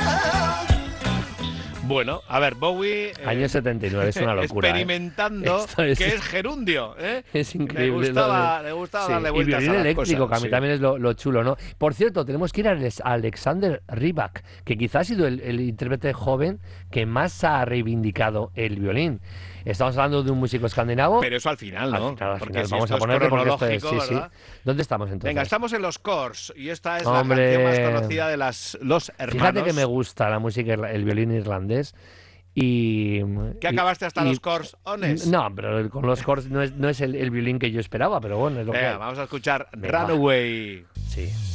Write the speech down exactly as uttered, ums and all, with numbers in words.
Bueno, a ver, Bowie... Eh, Año setenta y nueve, es una locura. Experimentando, ¿eh? es, que es gerundio, ¿eh? Es increíble. Le gustaba, le gustaba sí. darle Y vueltas violín a las eléctrico, cosas, que a mí sí. también es lo, lo chulo, ¿no? Por cierto, tenemos que ir a Alexander Rybak, que quizás ha sido el, el intérprete joven que más ha reivindicado el violín. Estamos hablando de un músico escandinavo. Pero eso al final, ¿no? Al final, al porque final. si Vamos esto a ponerle es cronológico, porque esto es, sí, ¿verdad? sí. ¿Dónde estamos entonces? Venga, estamos en los Cors y esta es Hombre, la canción más conocida de las, los hermanos. Fíjate que me gusta la música, el violín irlandés. Y ¿Qué acabaste hasta y, los Cors Ones? No, pero con los Cors no es, no es el, el violín que yo esperaba, pero bueno, es lo Venga, que hay. Vamos a escuchar Venga, Runaway. Sí.